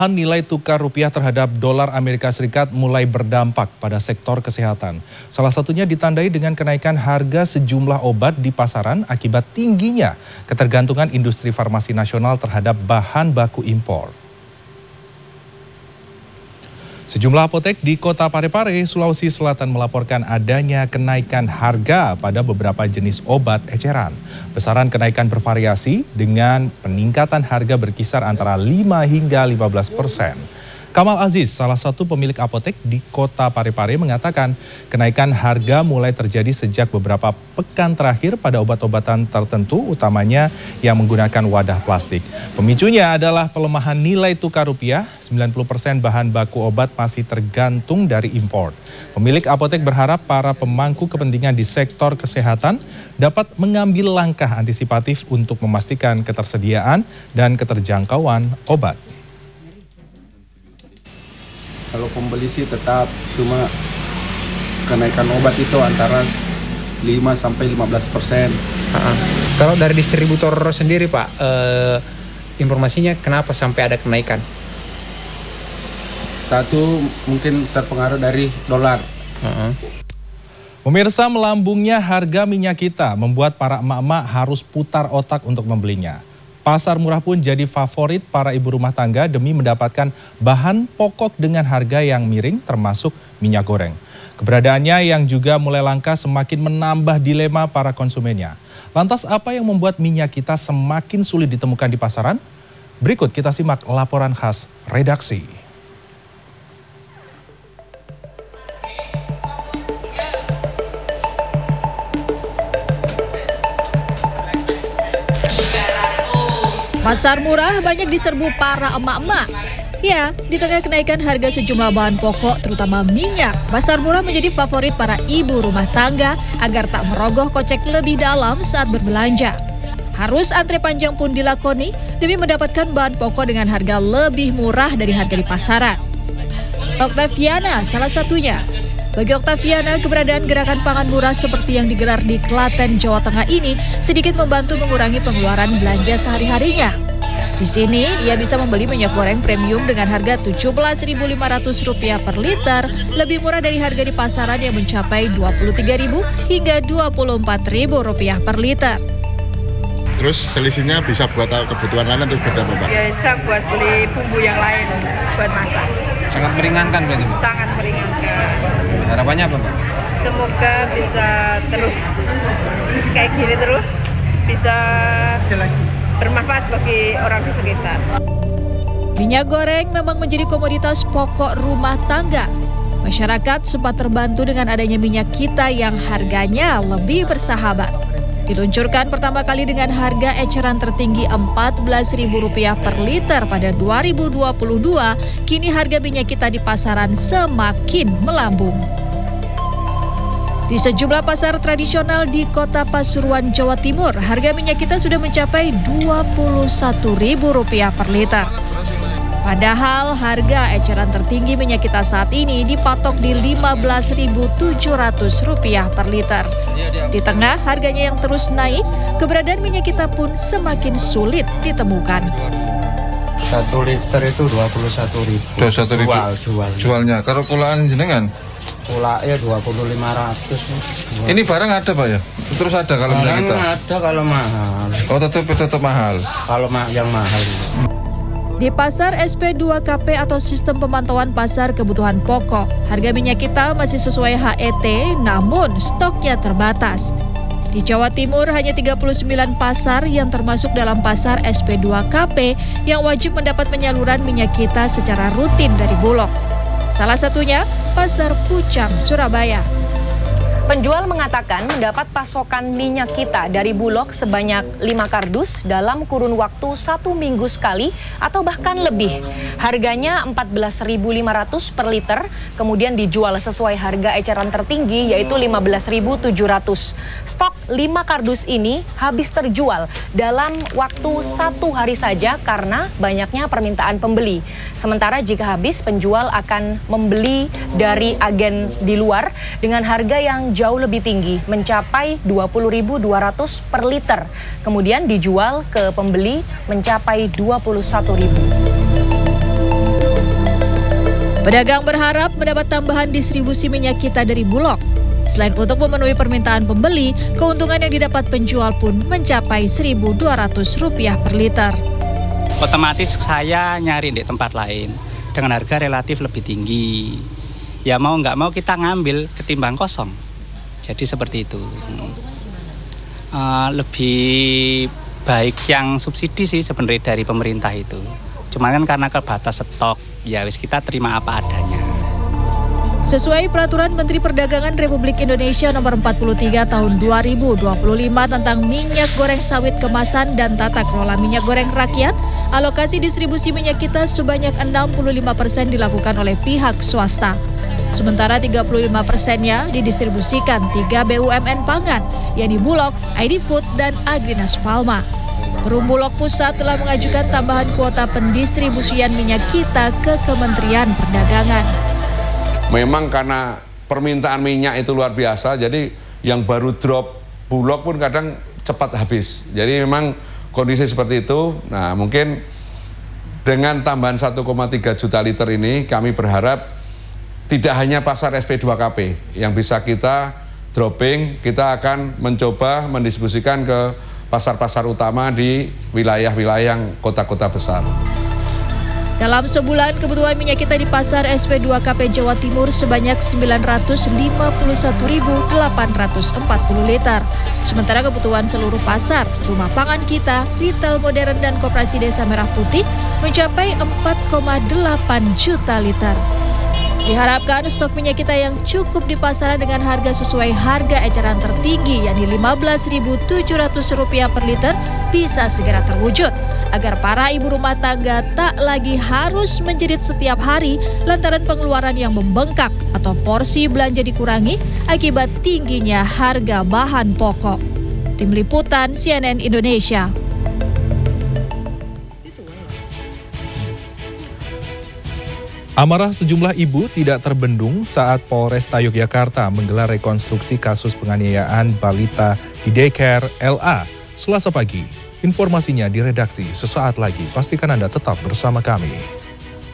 Nilai tukar rupiah terhadap dolar Amerika Serikat mulai berdampak pada sektor kesehatan. Salah satunya ditandai dengan kenaikan harga sejumlah obat di pasaran akibat tingginya ketergantungan industri farmasi nasional terhadap bahan baku impor. Sejumlah apotek di Kota Parepare, Sulawesi Selatan melaporkan adanya kenaikan harga pada beberapa jenis obat eceran. Besaran kenaikan bervariasi dengan peningkatan harga berkisar antara 5 hingga 15%. Kamal Aziz, salah satu pemilik apotek di Kota Parepare mengatakan kenaikan harga mulai terjadi sejak beberapa pekan terakhir pada obat-obatan tertentu, utamanya yang menggunakan wadah plastik. Pemicunya adalah pelemahan nilai tukar rupiah, 90% bahan baku obat masih tergantung dari impor. Pemilik apotek berharap para pemangku kepentingan di sektor kesehatan dapat mengambil langkah antisipatif untuk memastikan ketersediaan dan keterjangkauan obat. Kalau pembeli sih tetap, cuma kenaikan obat itu antara 5-15%. Kalau dari distributor sendiri Pak, informasinya kenapa sampai ada kenaikan? Satu mungkin terpengaruh dari dolar. Pemirsa, melambungnya harga minyak kita membuat para emak-emak harus putar otak untuk membelinya. Pasar murah pun jadi favorit para ibu rumah tangga demi mendapatkan bahan pokok dengan harga yang miring termasuk minyak goreng. Keberadaannya yang juga mulai langka semakin menambah dilema para konsumennya. Lantas apa yang membuat minyak kita semakin sulit ditemukan di pasaran? Berikut kita simak laporan khas redaksi. Pasar murah banyak diserbu para emak-emak. Ya, di tengah kenaikan harga sejumlah bahan pokok terutama minyak, pasar murah menjadi favorit para ibu rumah tangga agar tak merogoh kocek lebih dalam saat berbelanja. Harus antre panjang pun dilakoni demi mendapatkan bahan pokok dengan harga lebih murah dari harga di pasaran. Oktaviana salah satunya. Bagi Oktaviana, keberadaan gerakan pangan murah seperti yang digelar di Klaten, Jawa Tengah ini sedikit membantu mengurangi pengeluaran belanja sehari-harinya. Di sini, ia bisa membeli minyak goreng premium dengan harga Rp17.500 per liter, lebih murah dari harga di pasaran yang mencapai Rp23.000 hingga Rp24.000 per liter. Terus selisihnya bisa buat kebutuhan lain atau beda Pak? Bisa buat beli bumbu yang lain, buat masak. Sangat meringankan berarti? Sangat meringankan. Harapannya apa Pak? Semoga bisa terus kayak gini terus, bisa bermanfaat bagi orang di sekitar. Minyak goreng memang menjadi komoditas pokok rumah tangga. Masyarakat sempat terbantu dengan adanya minyak kita yang harganya lebih bersahabat. Diluncurkan pertama kali dengan harga eceran tertinggi Rp14.000 per liter pada 2022, kini harga minyak kita di pasaran semakin melambung. Di sejumlah pasar tradisional di Kota Pasuruan, Jawa Timur, harga minyak kita sudah mencapai Rp21.000 per liter. Padahal harga eceran tertinggi minyak kita saat ini dipatok di Rp15.700 per liter. Di tengah harganya yang terus naik, keberadaan minyak kita pun semakin sulit ditemukan. 1 liter itu Rp21.000. Jualnya. Kalau kulaan jenengan? Kulaknya Rp20.500. Ini barang ada Pak ya? Terus ada kalau minyak kita? Ada kalau mahal. Oh tetap mahal? Kalau yang mahal. Di pasar SP2KP atau sistem pemantauan pasar kebutuhan pokok, harga minyak kita masih sesuai HET, namun stoknya terbatas. Di Jawa Timur hanya 39 pasar yang termasuk dalam pasar SP2KP yang wajib mendapat penyaluran minyak kita secara rutin dari Bulog. Salah satunya Pasar Pucang, Surabaya. Penjual mengatakan mendapat pasokan minyak kita dari Bulog sebanyak 5 kardus dalam kurun waktu 1 minggu sekali atau bahkan lebih. Harganya Rp14.500 per liter, kemudian dijual sesuai harga eceran tertinggi yaitu Rp15.700. Stok 5 kardus ini habis terjual dalam waktu 1 hari saja karena banyaknya permintaan pembeli. Sementara jika habis, penjual akan membeli dari agen di luar dengan harga yang jauh lebih tinggi, mencapai Rp20.200 per liter. Kemudian dijual ke pembeli mencapai Rp21.000. Pedagang berharap mendapat tambahan distribusi minyak kita dari Bulog. Selain untuk memenuhi permintaan pembeli, keuntungan yang didapat penjual pun mencapai Rp1.200 per liter. Otomatis saya nyari di tempat lain dengan harga relatif lebih tinggi. Ya mau nggak mau kita ngambil ketimbang kosong. Jadi seperti itu. Lebih baik yang subsidi sih sebenarnya dari pemerintah itu. Cuman kan karena kebatas stok, ya wis kita terima apa adanya. Sesuai Peraturan Menteri Perdagangan Republik Indonesia Nomor 43 Tahun 2025 tentang minyak goreng sawit kemasan dan tata kelola minyak goreng rakyat, alokasi distribusi minyak kita sebanyak 65% dilakukan oleh pihak swasta. Sementara 35%-nya didistribusikan 3 BUMN pangan, yakni Bulog, ID Food, dan Agrinas Palma. Perum Bulog Pusat telah mengajukan tambahan kuota pendistribusian minyak kita ke Kementerian Perdagangan. Memang karena permintaan minyak itu luar biasa, jadi yang baru drop Bulog pun kadang cepat habis. Jadi memang kondisi seperti itu. Nah, mungkin dengan tambahan 1,3 juta liter ini kami berharap tidak hanya pasar SP2KP yang bisa kita dropping, kita akan mencoba mendistribusikan ke pasar-pasar utama di wilayah-wilayah kota-kota besar. Dalam sebulan, kebutuhan minyak kita di pasar SP2KP Jawa Timur sebanyak 951.840 liter. Sementara kebutuhan seluruh pasar, rumah pangan kita, retail modern dan koperasi Desa Merah Putih mencapai 4,8 juta liter. Diharapkan stok minyak kita yang cukup di pasaran dengan harga sesuai harga eceran tertinggi, yakni Rp15.700 per liter, bisa segera terwujud, agar para ibu rumah tangga tak lagi harus menjerit setiap hari lantaran pengeluaran yang membengkak atau porsi belanja dikurangi akibat tingginya harga bahan pokok. Tim Liputan CNN Indonesia. Amarah sejumlah ibu tidak terbendung saat Polresta Yogyakarta menggelar rekonstruksi kasus penganiayaan balita di daycare LA Selasa pagi. Informasinya di redaksi sesaat lagi. Pastikan Anda tetap bersama kami.